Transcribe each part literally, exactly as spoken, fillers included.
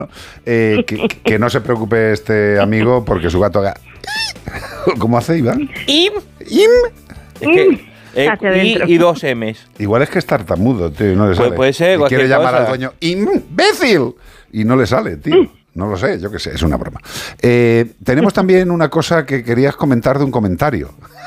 Eh, que, que no se preocupe este amigo porque su gato haga... ¿Cómo hace, Iván? Im, im. Es que, eh, y, y dos M's. Igual es que es tartamudo, tío, y no le sale. Puede, puede ser, y quiere llamar cosa. al dueño imbécil y no le sale, tío. No lo sé, yo qué sé, es una broma. Eh, tenemos también una cosa que querías comentar de un comentario.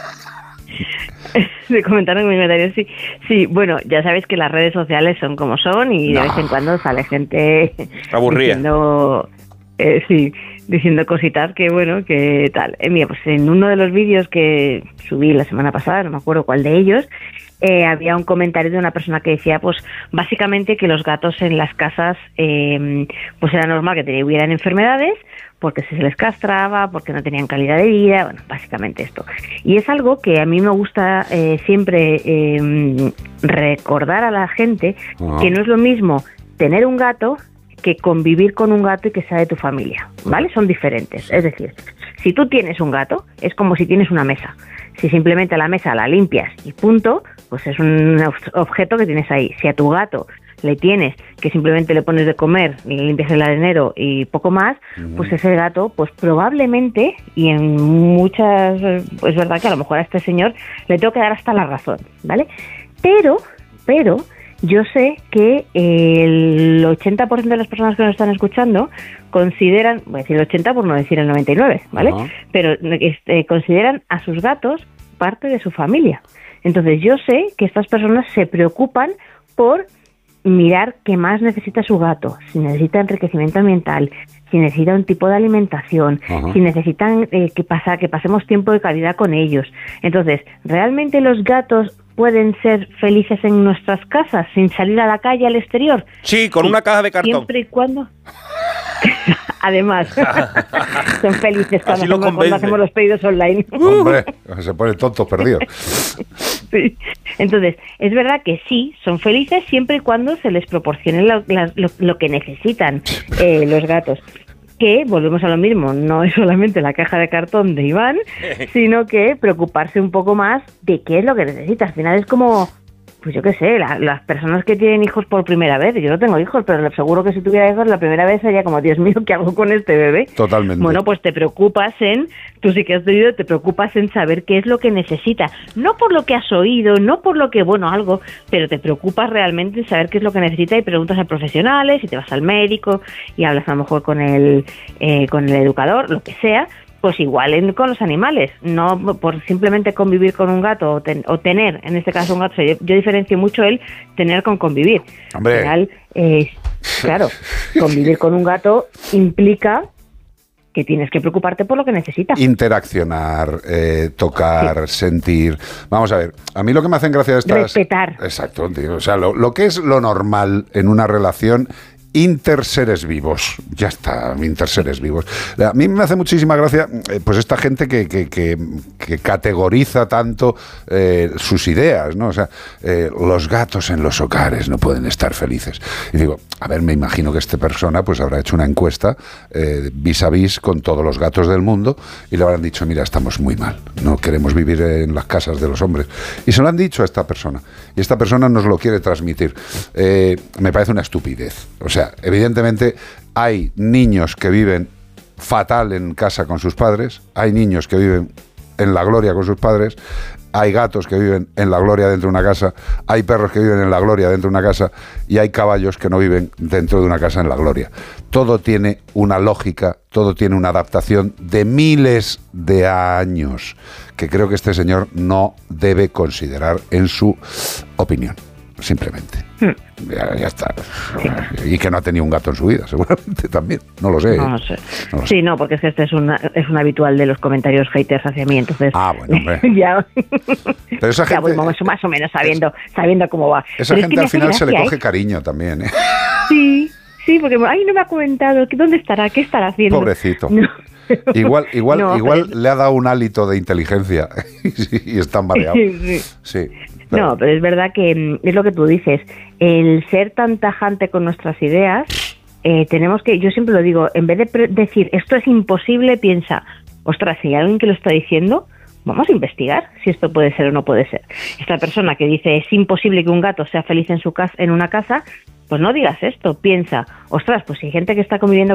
De comentar en mi comentario, sí. Sí, bueno, ya sabéis que las redes sociales son como son y no. de vez en cuando sale gente aburrida. Diciendo, eh, sí, diciendo cositas que, bueno, que tal. Eh, mira, pues en uno de los vídeos que subí la semana pasada, no me acuerdo cuál de ellos, eh, había un comentario de una persona que decía, pues, básicamente que los gatos en las casas, eh, pues era normal que tuvieran enfermedades, porque se les castraba, porque no tenían calidad de vida, bueno, básicamente esto. Y es algo que a mí me gusta eh, siempre eh, recordar a la gente, uh-huh. que no es lo mismo tener un gato que convivir con un gato y que sea de tu familia, ¿vale? Son diferentes. Es decir, si tú tienes un gato, es como si tienes una mesa. Si simplemente la mesa la limpias y punto, pues es un objeto que tienes ahí. Si a tu gato le tienes que simplemente le pones de comer, le limpias el arenero y poco más, uh-huh. pues ese gato, pues probablemente, y en muchas, es verdad que a lo mejor a este señor le tengo que dar hasta la razón, ¿vale? Pero, pero, yo sé que el ochenta por ciento de las personas que nos están escuchando consideran, voy a decir el ochenta por no decir el noventa y nueve, ¿vale? Uh-huh. Pero este, consideran a sus gatos parte de su familia. Entonces yo sé que estas personas se preocupan por mirar qué más necesita su gato, si necesita enriquecimiento ambiental, si necesita un tipo de alimentación, uh-huh. si necesitan eh, que, pasa, que pasemos tiempo de calidad con ellos. Entonces, ¿realmente los gatos pueden ser felices en nuestras casas sin salir a la calle, al exterior? Sí, con sí, una caja de cartón. Siempre y cuando... Además, son felices cuando hacemos, cuando hacemos los pedidos online. Hombre, se ponen tontos perdidos. Sí. Entonces, es verdad que sí, son felices siempre y cuando se les proporcione lo, lo, lo que necesitan eh, los gatos. Que, volvemos a lo mismo, no es solamente la caja de cartón de Iván, sino que preocuparse un poco más de qué es lo que necesita. Al final es como... Pues yo qué sé, la, las personas que tienen hijos por primera vez, yo no tengo hijos, pero seguro que si tuviera hijos la primera vez sería como, Dios mío, ¿qué hago con este bebé? Totalmente. Bueno, pues te preocupas en, tú sí que has tenido, te preocupas en saber qué es lo que necesita. No por lo que has oído, no por lo que, bueno, algo, pero te preocupas realmente en saber qué es lo que necesita y preguntas a profesionales y te vas al médico y hablas a lo mejor con el, eh, con el educador, lo que sea. Pues igual en, con los animales, no por simplemente convivir con un gato o, ten, o tener, en este caso un gato, yo, yo diferencio mucho el tener con convivir. Hombre. Al final, eh, claro, convivir con un gato implica que tienes que preocuparte por lo que necesita. Interaccionar, eh, tocar, sí. sentir. Vamos a ver, a mí lo que me hacen gracia de estas... Respetar. Exacto, tío. O sea, lo, lo que es lo normal en una relación... Interseres vivos, ya está, interseres vivos. A mí me hace muchísima gracia, pues esta gente que, que, que, que categoriza tanto eh, sus ideas, ¿no? O sea, eh, los gatos en los hogares no pueden estar felices. Y digo, a ver, me imagino que esta persona pues habrá hecho una encuesta eh, vis a vis con todos los gatos del mundo y le habrán dicho, mira, estamos muy mal, no queremos vivir en las casas de los hombres. Y se lo han dicho a esta persona. Y esta persona nos lo quiere transmitir. Eh, me parece una estupidez. O sea, evidentemente hay niños que viven fatal en casa con sus padres, hay niños que viven en la gloria con sus padres, hay gatos que viven en la gloria dentro de una casa, hay perros que viven en la gloria dentro de una casa y hay caballos que no viven dentro de una casa en la gloria. Todo tiene una lógica, todo tiene una adaptación de miles de años que creo que este señor no debe considerar en su opinión. Simplemente. Hmm. Ya, ya está. Sí. Y que no ha tenido un gato en su vida, seguramente también. No lo sé. No, no sé. No lo sí, sé. No, porque es que este es, una, es un habitual de los comentarios haters hacia mí, entonces... Ah, bueno, hombre. ya, Pero esa gente, ya voy más, más o menos sabiendo, es, sabiendo cómo va. Esa Pero gente es que al final se le coge ¿eh? cariño también, ¿eh? Sí, sí, porque ay, no me ha comentado, ¿dónde estará? ¿Qué estará haciendo? Pobrecito. No. Igual, igual, no, igual pero... le ha dado un hálito de inteligencia y está mareado. Sí. Sí. Pero... No, pero es verdad que es lo que tú dices. El ser tan tajante con nuestras ideas, eh, tenemos que, yo siempre lo digo, en vez de pre- decir esto es imposible, piensa, ostras, si hay alguien que lo está diciendo, vamos a investigar si esto puede ser o no puede ser. Esta persona que dice es imposible que un gato sea feliz en su casa, en una casa, pues no digas esto, piensa, ostras, pues si hay gente que está conviviendo